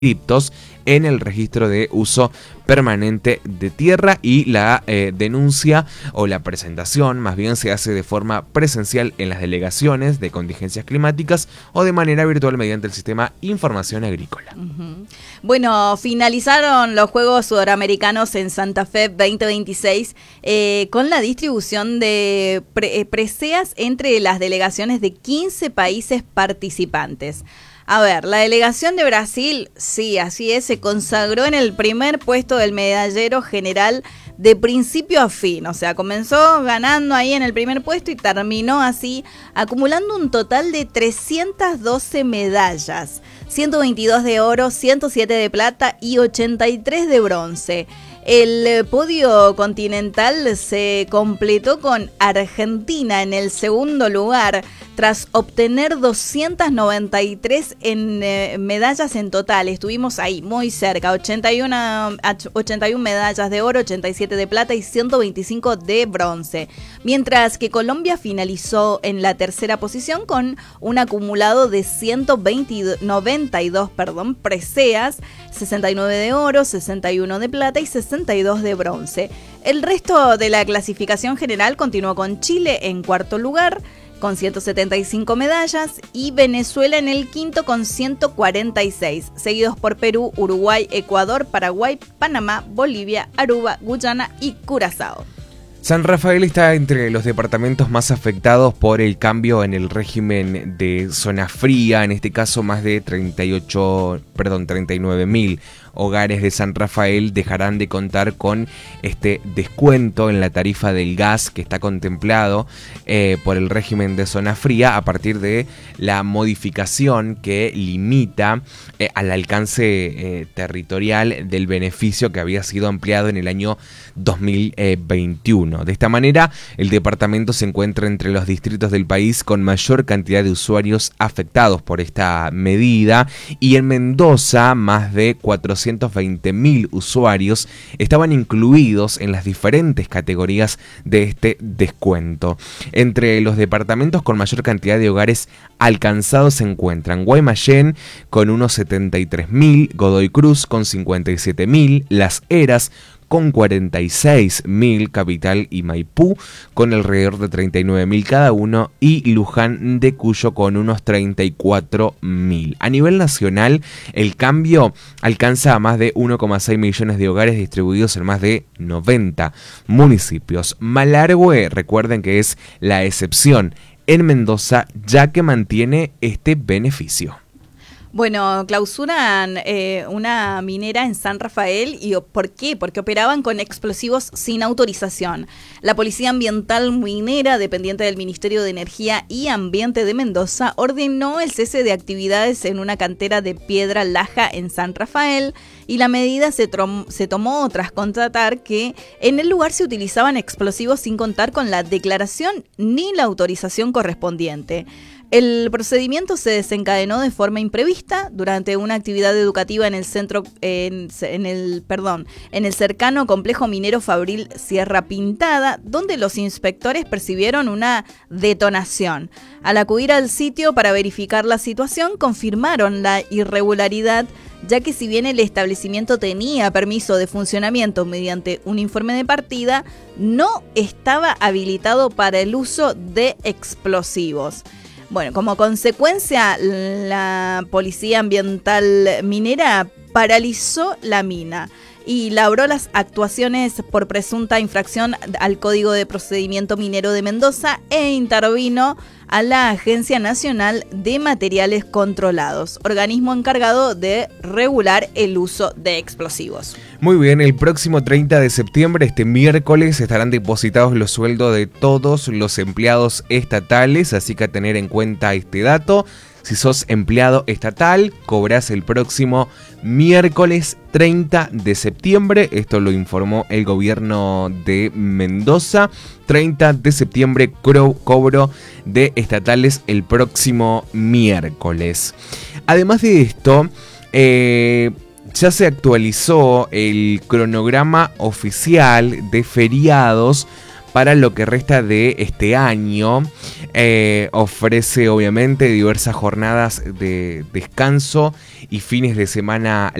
inscriptos en el registro de uso permanente de tierra, y la denuncia o la presentación más bien se hace de forma presencial en las delegaciones de contingencias climáticas o de manera virtual mediante el sistema Información Agrícola. Bueno, finalizaron los Juegos Sudamericanos en Santa Fe 2026 con la distribución de preseas entre las delegaciones de 15 países participantes. A ver, la delegación de Brasil, sí, así es, se consagró en el primer puesto del medallero general de principio a fin. O sea, comenzó ganando ahí en el primer puesto y terminó así, acumulando un total de 312 medallas, 122 de oro, 107 de plata y 83 de bronce. El podio continental se completó con Argentina en el segundo lugar, tras obtener 293 medallas en total. Estuvimos ahí muy cerca, 81 medallas de oro, 87 de plata y 125 de bronce. Mientras que Colombia finalizó en la tercera posición con un acumulado de 92 preseas, 69 de oro, 61 de plata y 62 de bronce. El resto de la clasificación general continuó con Chile en cuarto lugar, con 175 medallas, y Venezuela en el quinto con 146, seguidos por Perú, Uruguay, Ecuador, Paraguay, Panamá, Bolivia, Aruba, Guyana y Curazao. San Rafael está entre los departamentos más afectados por el cambio en el régimen de zona fría. En este caso, más de 39.000 hogares de San Rafael dejarán de contar con este descuento en la tarifa del gas que está contemplado por el régimen de zona fría a partir de la modificación que limita al alcance territorial del beneficio que había sido ampliado en el año 2021. De esta manera, el departamento se encuentra entre los distritos del país con mayor cantidad de usuarios afectados por esta medida, y en Mendoza más de 420.000 usuarios estaban incluidos en las diferentes categorías de este descuento. Entre los departamentos con mayor cantidad de hogares alcanzados se encuentran Guaymallén con unos 73.000, Godoy Cruz con 57.000, Las Heras con 46.000, Capital y Maipú con alrededor de 39.000 cada uno, y Luján de Cuyo con unos 34.000. A nivel nacional, el cambio alcanza a más de 1,6 millones de hogares distribuidos en más de 90 municipios. Malargüe, recuerden que es la excepción en Mendoza, ya que mantiene este beneficio. Bueno, clausuran una minera en San Rafael. ¿Y por qué? Porque operaban con explosivos sin autorización. La Policía Ambiental Minera, dependiente del Ministerio de Energía y Ambiente de Mendoza, ordenó el cese de actividades en una cantera de piedra laja en San Rafael, y la medida se tomó tras constatar que en el lugar se utilizaban explosivos sin contar con la declaración ni la autorización correspondiente. El procedimiento se desencadenó de forma imprevista durante una actividad educativa en el cercano complejo minero Fabril Sierra Pintada, donde los inspectores percibieron una detonación. Al acudir al sitio para verificar la situación, confirmaron la irregularidad, ya que si bien el establecimiento tenía permiso de funcionamiento mediante un informe de partida, no estaba habilitado para el uso de explosivos. Bueno, como consecuencia, la Policía Ambiental Minera paralizó la mina y labró las actuaciones por presunta infracción al Código de Procedimiento Minero de Mendoza e intervino a la Agencia Nacional de Materiales Controlados, organismo encargado de regular el uso de explosivos. Muy bien, el próximo 30 de septiembre, este miércoles, estarán depositados los sueldos de todos los empleados estatales, así que a tener en cuenta este dato. Si sos empleado estatal, cobrás el próximo miércoles 30 de septiembre. Esto lo informó el gobierno de Mendoza. 30 de septiembre, cobro de estatales el próximo miércoles. Además de esto, ya se actualizó el cronograma oficial de feriados para lo que resta de este año. Ofrece obviamente diversas jornadas de descanso y fines de semana